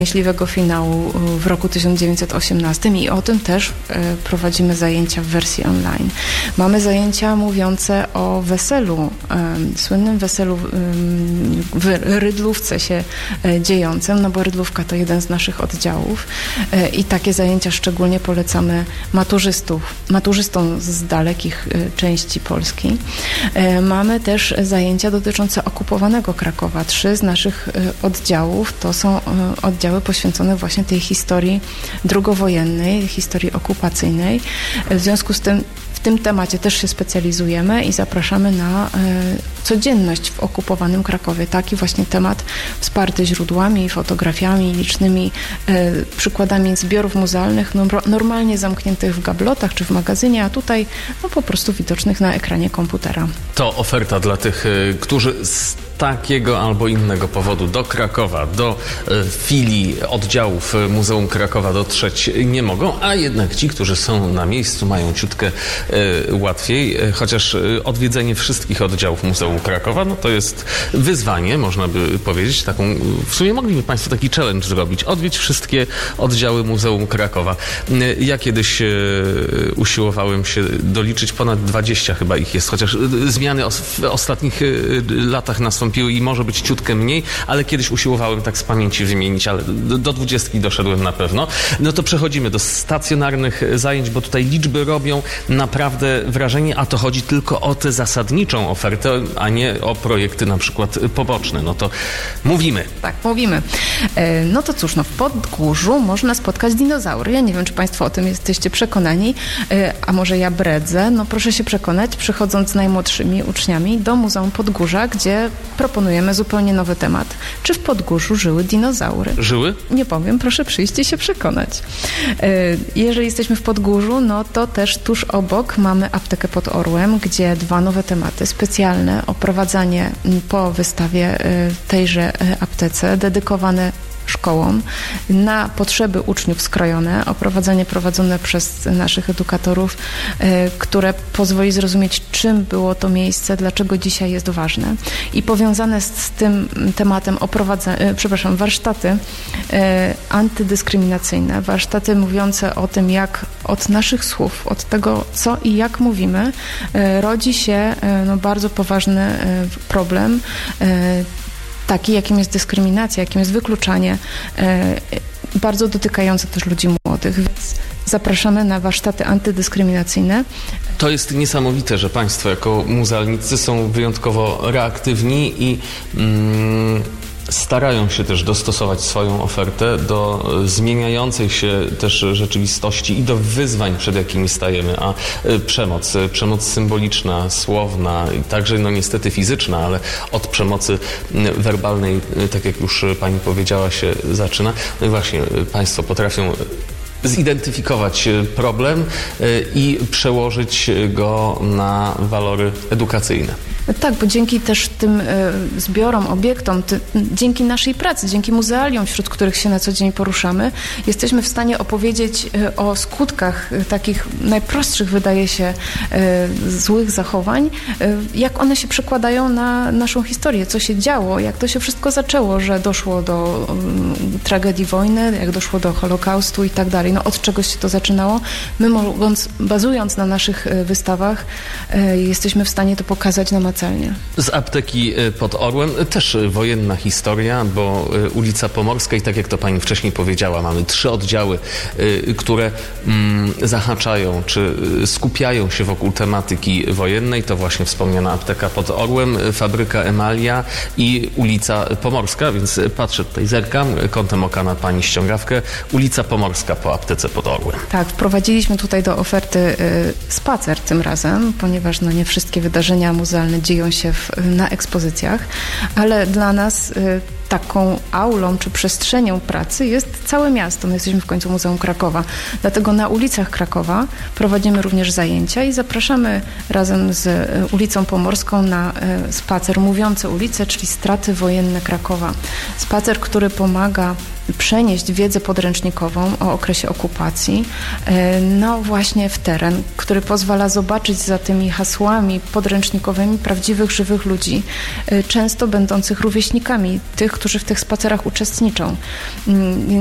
szczęśliwego finału w roku 1918 i o tym też prowadzimy zajęcia w wersji online. Mamy zajęcia mówiące o weselu, słynnym weselu w Rydlówce się dziejącym, no bo Rydlówka to jeden z naszych oddziałów i takie zajęcia szczególnie polecamy maturzystom z dalekich części Polski. Mamy też zajęcia dotyczące okupowanego Krakowa. 3 z naszych oddziałów to są oddziały poświęcone właśnie tej historii drugowojennej, historii okupacyjnej. W związku z tym w tym temacie też się specjalizujemy i zapraszamy na codzienność w okupowanym Krakowie. Taki właśnie temat wsparty źródłami, fotografiami, licznymi przykładami zbiorów muzealnych, normalnie zamkniętych w gablotach czy w magazynie, a tutaj po prostu widocznych na ekranie komputera. To oferta dla tych, którzy z takiego albo innego powodu do Krakowa, do filii oddziałów Muzeum Krakowa dotrzeć nie mogą, a jednak ci, którzy są na miejscu, mają ciutkę łatwiej, chociaż odwiedzenie wszystkich oddziałów Muzeum Krakowa, no to jest wyzwanie, można by powiedzieć, w sumie mogliby Państwo taki challenge zrobić, odwiedź wszystkie oddziały Muzeum Krakowa. Ja kiedyś usiłowałem się doliczyć, ponad 20 chyba ich jest, chociaż zmiany w ostatnich latach nastąpiły i może być ciutkę mniej, ale kiedyś usiłowałem tak z pamięci wymienić, ale do 20 doszedłem na pewno. No to przechodzimy do stacjonarnych zajęć, bo tutaj liczby robią naprawdę wrażenie, a to chodzi tylko o tę zasadniczą ofertę, a nie o projekty na przykład poboczne. No to mówimy. Tak, mówimy. No to cóż, w Podgórzu można spotkać dinozaury. Ja nie wiem, czy Państwo o tym jesteście przekonani, a może ja bredzę. No proszę się przekonać, przychodząc z najmłodszymi uczniami do Muzeum Podgórza, gdzie proponujemy zupełnie nowy temat. Czy w Podgórzu żyły dinozaury? Żyły? Nie powiem, proszę przyjść i się przekonać. Jeżeli jesteśmy w Podgórzu, no to też tuż obok mamy aptekę pod Orłem, gdzie 2 nowe tematy specjalne, oprowadzanie po wystawie tejże aptece, dedykowane szkołom, na potrzeby uczniów skrojone, oprowadzenie prowadzone przez naszych edukatorów, które pozwoli zrozumieć, czym było to miejsce, dlaczego dzisiaj jest ważne. I powiązane z tym tematem warsztaty antydyskryminacyjne, warsztaty mówiące o tym, jak od naszych słów, od tego, co i jak mówimy, rodzi się bardzo poważny problem, taki, jakim jest dyskryminacja, jakim jest wykluczanie, bardzo dotykające też ludzi młodych, więc zapraszamy na warsztaty antydyskryminacyjne. To jest niesamowite, że Państwo jako muzealnicy są wyjątkowo reaktywni i starają się też dostosować swoją ofertę do zmieniającej się też rzeczywistości i do wyzwań, przed jakimi stajemy, a przemoc symboliczna, słowna i także niestety fizyczna, ale od przemocy werbalnej, tak jak już Pani powiedziała, się zaczyna. No i właśnie Państwo potrafią zidentyfikować problem i przełożyć go na walory edukacyjne. Tak, bo dzięki też tym zbiorom, obiektom, dzięki naszej pracy, dzięki muzealiom, wśród których się na co dzień poruszamy, jesteśmy w stanie opowiedzieć o skutkach takich najprostszych, wydaje się, złych zachowań, jak one się przekładają na naszą historię, co się działo, jak to się wszystko zaczęło, że doszło do tragedii wojny, jak doszło do Holokaustu i tak dalej. No od czegoś się to zaczynało. My bazując na naszych wystawach, jesteśmy w stanie to pokazać namacalnie. Z apteki pod Orłem też wojenna historia, bo ulica Pomorska i tak jak to Pani wcześniej powiedziała, mamy 3 oddziały, które zahaczają czy skupiają się wokół tematyki wojennej. To właśnie wspomniana apteka pod Orłem, fabryka Emalia i ulica Pomorska, więc patrzę tutaj, zerkam, kątem oka na Pani ściągawkę. Ulica Pomorska po aptece pod Orłem. Tak, wprowadziliśmy tutaj do oferty spacer tym razem, ponieważ nie wszystkie wydarzenia muzealne dzieją się na ekspozycjach, ale dla nas taką aulą czy przestrzenią pracy jest całe miasto. My jesteśmy w końcu Muzeum Krakowa. Dlatego na ulicach Krakowa prowadzimy również zajęcia i zapraszamy razem z ulicą Pomorską na spacer Mówiące ulice, czyli straty wojenne Krakowa. Spacer, który pomaga przenieść wiedzę podręcznikową o okresie okupacji, no właśnie w teren, który pozwala zobaczyć za tymi hasłami podręcznikowymi prawdziwych, żywych ludzi, często będących rówieśnikami tych, którzy w tych spacerach uczestniczą.